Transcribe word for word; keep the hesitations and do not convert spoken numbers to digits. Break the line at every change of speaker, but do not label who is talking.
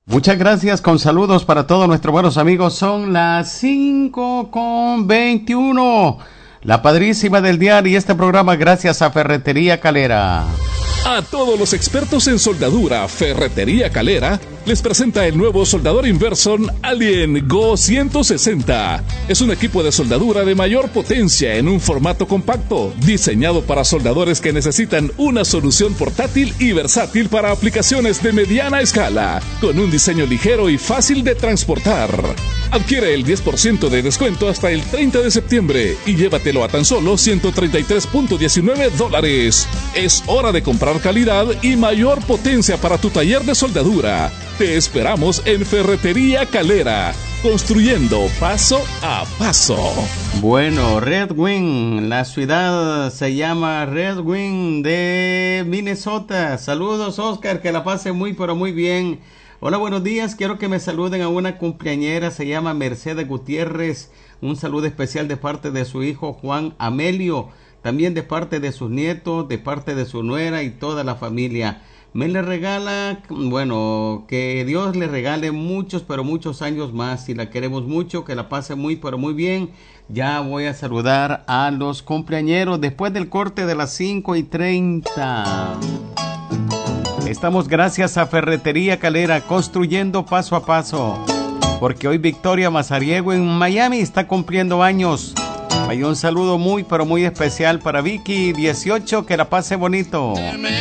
Muchas gracias, con saludos para todos nuestros buenos amigos. Son las cinco con veintiuno. La padrísima del diario y este programa gracias a Ferretería Calera.
A todos los expertos en soldadura, Ferretería Calera les presenta el nuevo soldador Inverson Alien Go ciento sesenta. Es un equipo de soldadura de mayor potencia en un formato compacto, diseñado para soldadores que necesitan una solución portátil y versátil para aplicaciones de mediana escala, con un diseño ligero y fácil de transportar. Adquiere el diez por ciento de descuento hasta el treinta de septiembre y llévatelo a tan solo ciento treinta y tres punto diecinueve dólares. Es hora de comprar calidad y mayor potencia para tu taller de soldadura. Te esperamos en Ferretería Calera, construyendo paso a paso.
Bueno, Red Wing, la ciudad se llama Red Wing de Minnesota. Saludos, Oscar, que la pase muy pero muy bien. Hola, buenos días, quiero que me saluden a una cumpleañera, se llama Mercedes Gutiérrez. Un saludo especial de parte de su hijo Juan Amelio, también de parte de sus nietos, de parte de su nuera y toda la familia. Me le regala, bueno, que Dios le regale muchos, pero muchos años más. Y la queremos mucho, que la pase muy, pero muy bien. Ya voy a saludar a los cumpleañeros después del corte de las cinco y treinta. Estamos gracias a Ferretería Calera, construyendo paso a paso. Porque hoy Victoria Mazariego en Miami está cumpliendo años. Hay un saludo muy, pero muy especial para Vicky dieciocho, que la pase bonito.